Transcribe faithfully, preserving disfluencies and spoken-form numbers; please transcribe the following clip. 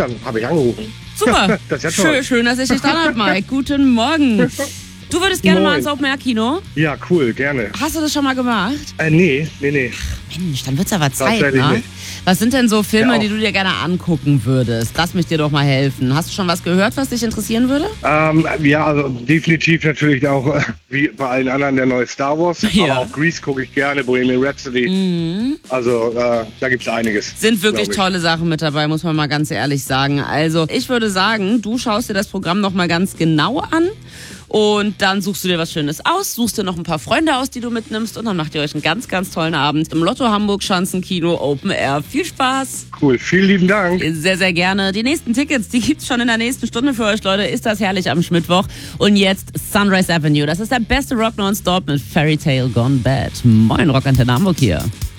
dann habe ich angerufen. Super. Das ist ja toll. Schön, schön, dass ich dich dran habe, Mike. Guten Morgen. Du würdest gerne Moin. mal ins Open-Air-Kino? Ja, cool, gerne. Hast du das schon mal gemacht? Äh, nee, nee, nee. Mensch, dann wird's aber Zeit, Tatsächlich ne? nicht. Was sind denn so Filme, Ja, auch. die du dir gerne angucken würdest? Lass mich dir doch mal helfen. Hast du schon was gehört, was dich interessieren würde? Ähm, ja, also definitiv natürlich auch, äh, wie bei allen anderen, der neue Star Wars. Ja. Aber auch Grease gucke ich gerne, Bohemian Rhapsody. Mhm. Also äh, da gibt's einiges. Sind wirklich glaub ich. tolle Sachen mit dabei, muss man mal ganz ehrlich sagen. Also ich würde sagen, du schaust dir das Programm noch mal ganz genau an. Und dann suchst du dir was Schönes aus, suchst dir noch ein paar Freunde aus, die du mitnimmst und dann macht ihr euch einen ganz, ganz tollen Abend im Lotto Hamburg Schanzenkino Open Air. Viel Spaß! Cool, vielen lieben Dank. Sehr, sehr gerne. Die nächsten Tickets, die gibt's schon in der nächsten Stunde für euch, Leute. Ist das herrlich am Schmittwoch. Und jetzt Sunrise Avenue. Das ist der beste Rock nonstop mit Fairy Tale Gone Bad. Moin, Rockantenne Hamburg hier.